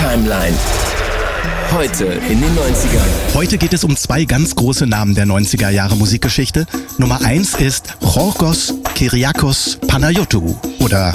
Timeline. Heute in den 90ern. Heute geht es um zwei ganz große Namen der 90er Jahre Musikgeschichte. Nummer 1 ist Georgos Kyriakos Panayotou oder